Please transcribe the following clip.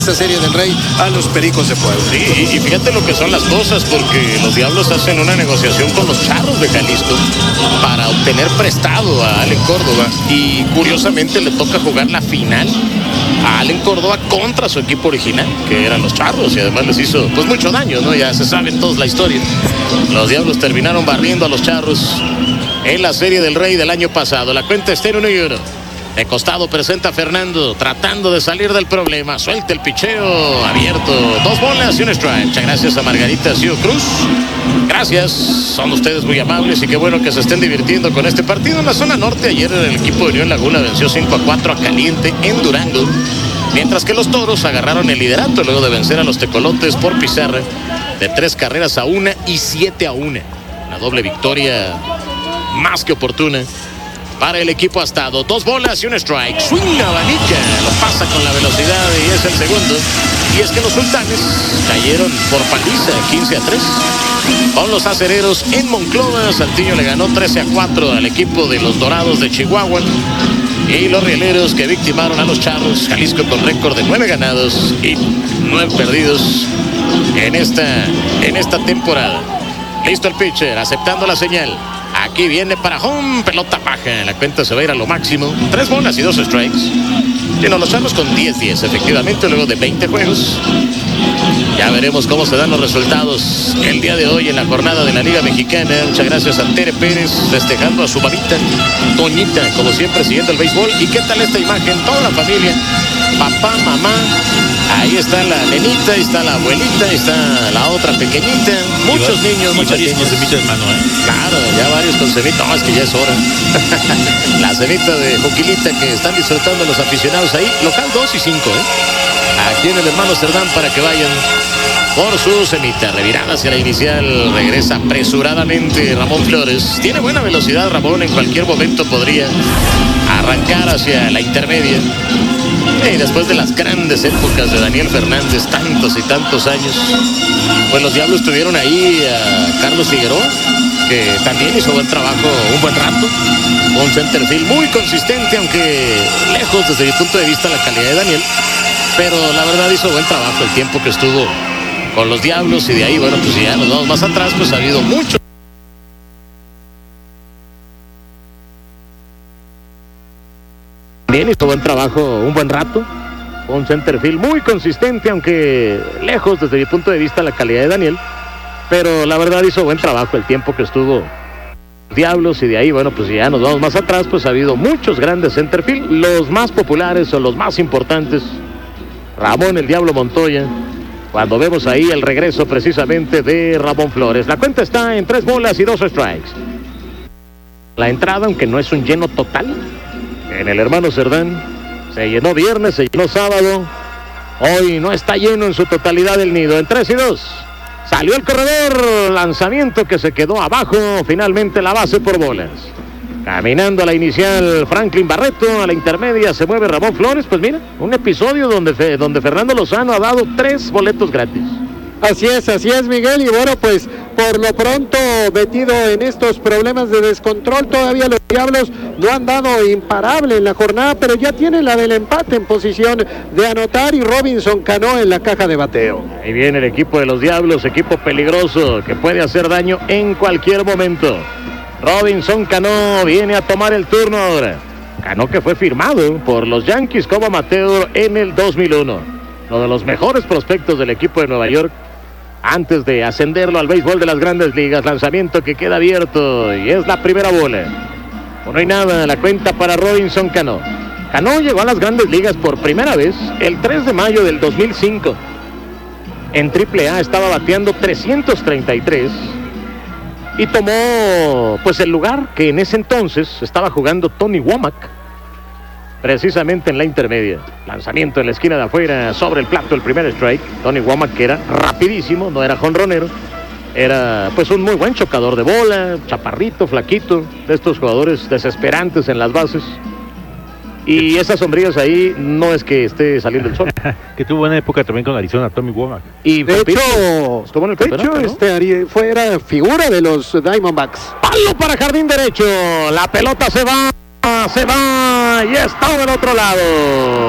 esta serie del Rey a los Pericos de Puebla. Sí, y fíjate lo que son las cosas, porque los Diablos hacen una negociación con los Charros de Jalisco para obtener prestado a Allen Córdoba, y curiosamente le toca jugar la final a Allen Córdoba contra su equipo original, que eran los Charros, y además les hizo pues mucho daño, ¿no? Ya se saben todos la historia. Los Diablos terminaron barriendo a los Charros en la serie del Rey del año pasado. La cuenta está en 1-1. De costado presenta a Fernando, tratando de salir del problema. Suelta el picheo abierto. 2 bolas y un strike. Muchas gracias a Margarita Cio Cruz. Gracias, son ustedes muy amables y qué bueno que se estén divirtiendo con este partido. En la zona norte, ayer el equipo de Unión Laguna venció 5-4 a Caliente en Durango, mientras que los Toros agarraron el liderato luego de vencer a los Tecolotes por pizarra de 3-1 y 7-1. Una doble victoria más que oportuna para el equipo astado. 2 bolas y un strike. Swing abanica, lo pasa con la velocidad y es el segundo. Y es que los Sultanes cayeron por paliza 15-3 con los Acereros en Monclova. Saltillo le ganó 13-4 al equipo de los Dorados de Chihuahua. Y los Rieleros que victimaron a los Charros. Jalisco con récord de 9 ganados y 9 perdidos en esta temporada. Listo el pitcher, aceptando la señal. Aquí viene para home, pelota baja. La cuenta se va a ir a lo máximo. 3 bolas y 2 strikes. Y los Charros con 10-10, efectivamente, luego de 20 juegos. Ya veremos cómo se dan los resultados el día de hoy en la jornada de la Liga Mexicana. Muchas gracias a Tere Pérez, festejando a su mamita, Toñita, como siempre, siguiendo el béisbol. ¿Y qué tal esta imagen? Toda la familia, papá, mamá. Ahí está la nenita, ahí está la abuelita, ahí está la otra pequeñita. Muchos niños, muchas niñas. Con semita en mano, Claro, ya varios con semita. No, es que ya es hora. La semita de Joquilita que están disfrutando los aficionados ahí. Local 2 y 5, Aquí en el Hermano Cerdán para que vayan por su semita. Revirada hacia la inicial. Regresa apresuradamente Ramón Flores. Tiene buena velocidad Ramón. En cualquier momento podría arrancar hacia la intermedia. Y después de las grandes épocas de Daniel Fernández, tantos y tantos años, pues los Diablos tuvieron ahí a Carlos Figueroa, que también hizo buen trabajo un buen rato. Un centerfield muy consistente, aunque lejos desde mi punto de vista la calidad de Daniel. Pero la verdad hizo buen trabajo el tiempo que estuvo con los Diablos. Y de ahí, bueno, pues ya nos vamos más atrás, pues ha habido mucho. Bien, hizo buen trabajo un buen rato. Un centerfield muy consistente, aunque lejos desde mi punto de vista la calidad de Daniel. Pero la verdad hizo buen trabajo el tiempo que estuvo Diablos. Y de ahí, bueno, pues ya nos vamos más atrás, pues ha habido muchos grandes centerfield. Los más populares o los más importantes, Ramón el Diablo Montoya, cuando vemos ahí el regreso precisamente de Ramón Flores. La cuenta está en 3 bolas y 2 strikes. La entrada, aunque no es un lleno total, en el Hermano Cerdán se llenó viernes, se llenó sábado. Hoy no está lleno en su totalidad el nido. En 3-2 salió el corredor, lanzamiento que se quedó abajo. Finalmente la base por bolas. Caminando a la inicial Franklin Barreto, a la intermedia se mueve Ramón Flores. Pues mira, un episodio donde Fernando Lozano ha dado 3 boletos gratis. Así es, Miguel, y bueno, pues por lo pronto metido en estos problemas de descontrol, todavía los Diablos no han dado imparable en la jornada, pero ya tienen la del empate en posición de anotar, y Robinson Cano en la caja de bateo. Ahí viene el equipo de los Diablos, equipo peligroso que puede hacer daño en cualquier momento. Robinson Cano viene a tomar el turno ahora. Cano que fue firmado por los Yankees como amateur en el 2001. Uno de los mejores prospectos del equipo de Nueva York antes de ascenderlo al béisbol de las grandes ligas. Lanzamiento que queda abierto y es la primera bola. No hay nada, la cuenta para Robinson Cano. Cano llegó a las grandes ligas por primera vez el 3 de mayo del 2005. En AAA estaba bateando 333 y tomó pues el lugar que en ese entonces estaba jugando Tony Womack, precisamente en la intermedia. Lanzamiento en la esquina de afuera, sobre el plato, el primer strike. Tony Womack, que era rapidísimo, no era jonronero, era pues un muy buen chocador de bola, chaparrito, flaquito, de estos jugadores desesperantes en las bases. Y esas sombrillas ahí no es que esté saliendo el sol. Que tuvo buena época también con Arizona, Tommy Womack. Y de hecho, estuvo en el campeonato, ¿no? Era figura de los Diamondbacks. Palo para jardín derecho, la pelota se va y está del otro lado.